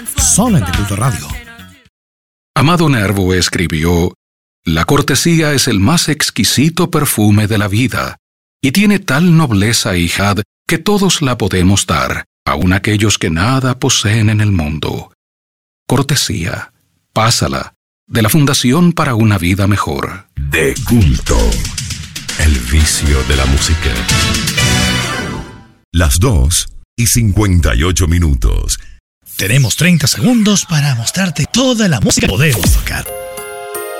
Solo en Culto Radio. Amado Nervo escribió: «La cortesía es el más exquisito perfume de la vida, y tiene tal nobleza, hijad, que todos la podemos dar, aun aquellos que nada poseen en el mundo». Cortesía, pásala, de la Fundación para una Vida Mejor. De Culto, el vicio de la música. Las 2:58. Tenemos 30 segundos para mostrarte toda la música que podemos tocar.